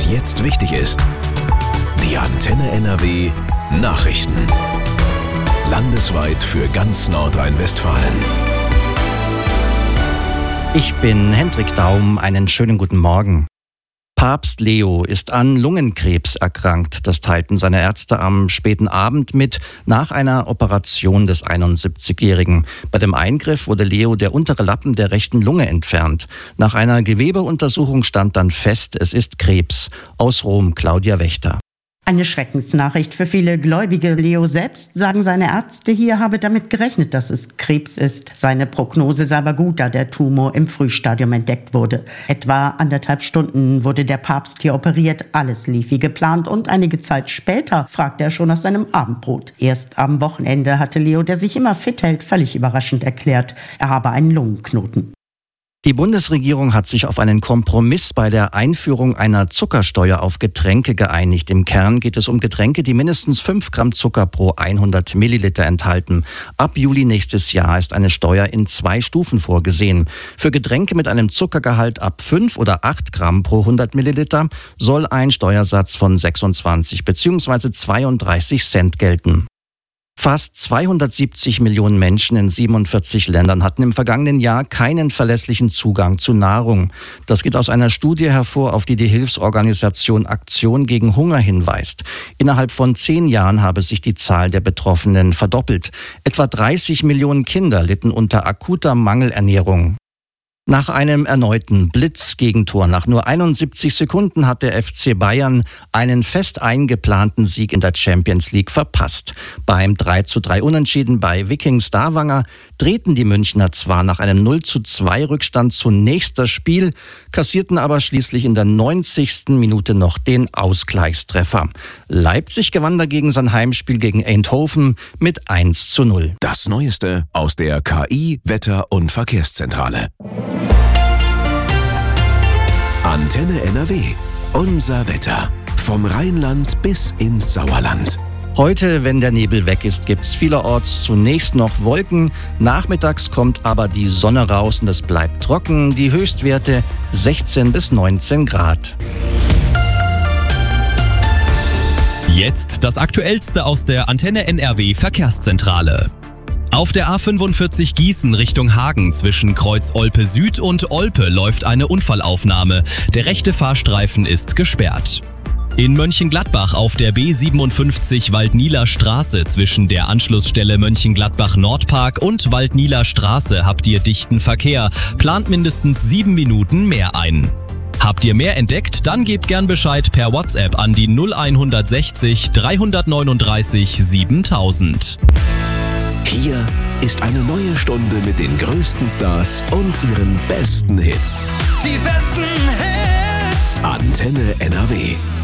jetzt wichtig ist. Die Antenne NRW Nachrichten. Landesweit für ganz Nordrhein-Westfalen. Ich bin Hendrik Daum, einen schönen guten Morgen. Papst Leo ist an Lungenkrebs erkrankt. Das teilten seine Ärzte am späten Abend mit, nach einer Operation des 71-Jährigen. Bei dem Eingriff wurde Leo der untere Lappen der rechten Lunge entfernt. Nach einer Gewebeuntersuchung stand dann fest, es ist Krebs. Aus Rom, Claudia Wächter. Eine Schreckensnachricht für viele Gläubige. Leo selbst, sagen seine Ärzte hier, habe damit gerechnet, dass es Krebs ist. Seine Prognose sei aber gut, da der Tumor im Frühstadium entdeckt wurde. Etwa 1,5 Stunden wurde der Papst hier operiert. Alles lief wie geplant und einige Zeit später fragte er schon nach seinem Abendbrot. Erst am Wochenende hatte Leo, der sich immer fit hält, völlig überraschend erklärt, er habe einen Lungenknoten. Die Bundesregierung hat sich auf einen Kompromiss bei der Einführung einer Zuckersteuer auf Getränke geeinigt. Im Kern geht es um Getränke, die mindestens 5 Gramm Zucker pro 100 Milliliter enthalten. Ab Juli nächstes Jahr ist eine Steuer in 2 Stufen vorgesehen. Für Getränke mit einem Zuckergehalt ab 5 oder 8 Gramm pro 100 Milliliter soll ein Steuersatz von 26 bzw. 32 Cent gelten. Fast 270 Millionen Menschen in 47 Ländern hatten im vergangenen Jahr keinen verlässlichen Zugang zu Nahrung. Das geht aus einer Studie hervor, auf die die Hilfsorganisation Aktion gegen Hunger hinweist. Innerhalb von 10 Jahren habe sich die Zahl der Betroffenen verdoppelt. Etwa 30 Millionen Kinder litten unter akuter Mangelernährung. Nach einem erneuten Blitzgegentor nach nur 71 Sekunden hat der FC Bayern einen fest eingeplanten Sieg in der Champions League verpasst. Beim 3:3 Unentschieden bei Viking Stavanger drehten die Münchner zwar nach einem 0:2 Rückstand zunächst das Spiel, kassierten aber schließlich in der 90. Minute noch den Ausgleichstreffer. Leipzig gewann dagegen sein Heimspiel gegen Eindhoven mit 1:0. Das Neueste aus der KI, Wetter- und Verkehrszentrale. Antenne NRW. Unser Wetter. Vom Rheinland bis ins Sauerland. Heute, wenn der Nebel weg ist, gibt es vielerorts zunächst noch Wolken. Nachmittags kommt aber die Sonne raus und es bleibt trocken. Die Höchstwerte 16 bis 19 Grad. Jetzt das Aktuellste aus der Antenne NRW Verkehrszentrale. Auf der A45 Gießen Richtung Hagen zwischen Kreuz Olpe Süd und Olpe läuft eine Unfallaufnahme. Der rechte Fahrstreifen ist gesperrt. In Mönchengladbach auf der B57 Waldnieler Straße zwischen der Anschlussstelle Mönchengladbach Nordpark und Waldnieler Straße habt ihr dichten Verkehr. Plant mindestens 7 Minuten mehr ein. Habt ihr mehr entdeckt? Dann gebt gern Bescheid per WhatsApp an die 0160 339 7000. Hier ist eine neue Stunde mit den größten Stars und ihren besten Hits. Die besten Hits. Antenne NRW.